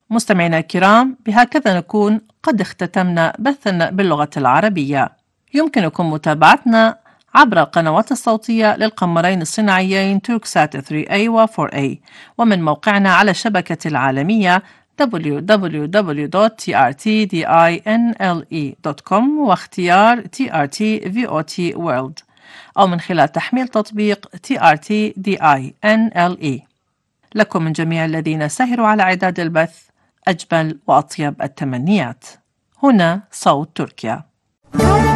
مستمعينا الكرام، بهكذا نكون قد اختتمنا بثنا باللغة العربية. يمكنكم متابعتنا عبر القنوات الصوتية للقمرين الصناعيين توركسات 3A و 4A، ومن موقعنا على الشبكة العالمية www.trtdinle.com واختيار TRT VOT World، أو من خلال تحميل تطبيق TRTDINLE. لكم من جميع الذين سهروا على إعداد البث أجمل وأطيب التمنيات. هنا صوت تركيا.